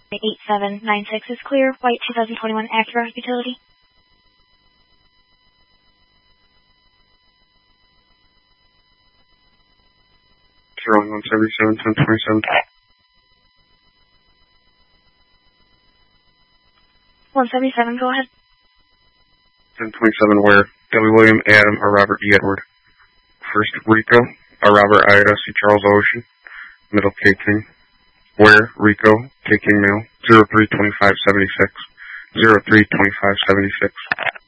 8796 is clear. White 2021 Acura utility. Rolling 177, 1027. 177, go ahead. 1027 where? W. William, Adam, or Robert E. Edward. First, Rico, or Robert Ida, C. Charles Ocean. Middle, K. King. Where? Rico, K. King Mail. 032576. 032576.